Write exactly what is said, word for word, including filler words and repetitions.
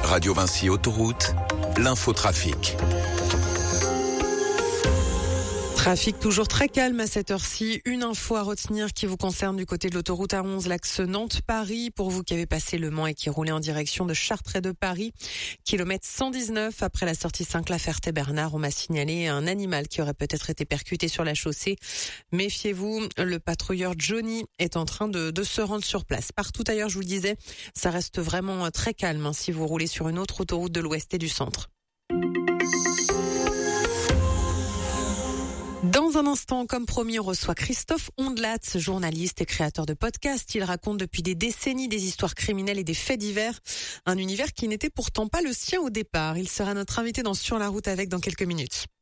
Radio Vinci Autoroute, l'infotrafic. Trafic toujours très calme à cette heure-ci. Une info à retenir qui vous concerne du côté de l'autoroute A onze, l'axe Nantes-Paris. Pour vous qui avez passé Le Mans et qui roulez en direction de Chartres et de Paris. Kilomètre cent dix-neuf, après la sortie Saint-Clair-Ferté-Bernard, on m'a signalé un animal qui aurait peut-être été percuté sur la chaussée. Méfiez-vous, le patrouilleur Johnny est en train de, de se rendre sur place. Partout ailleurs, je vous le disais, ça reste vraiment très calme hein, si vous roulez sur une autre autoroute de l'Ouest et du Centre. Dans un instant, comme promis, on reçoit Christophe Ondelat, journaliste et créateur de podcasts. Il raconte depuis des décennies des histoires criminelles et des faits divers. Un univers qui n'était pourtant pas le sien au départ. Il sera notre invité dans Sur la route avec dans quelques minutes.